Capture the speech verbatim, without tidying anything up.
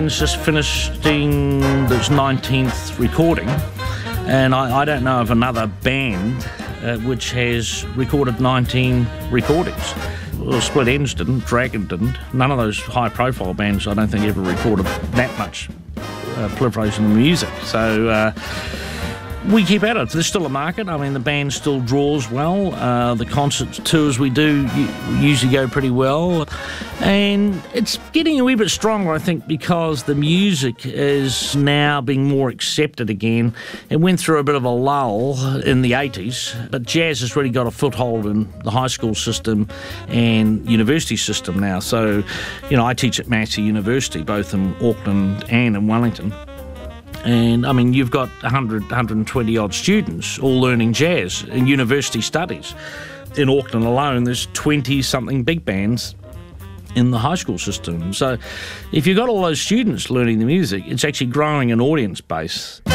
It's just finishing its nineteenth recording, and I, I don't know of another band uh, which has recorded nineteen recordings. Well, Split Enz didn't, Dragon didn't. None of those high-profile bands, I don't think, ever recorded that much uh, proliferation of music. So uh, we keep at it. There's still a market. I mean, the band still draws well. Uh, the concert tours we do usually go pretty well. And it's getting a wee bit stronger, I think, because the music is now being more accepted again. It went through a bit of a lull in the eighties, but jazz has really got a foothold in the high school system and university system now. So, you know, I teach at Massey University, both in Auckland and in Wellington. And, I mean, you've got one hundred, one hundred twenty odd students all learning jazz in university studies. In Auckland alone, there's twenty-something big bands in the high school system. So if you've got all those students learning the music, it's actually growing an audience base.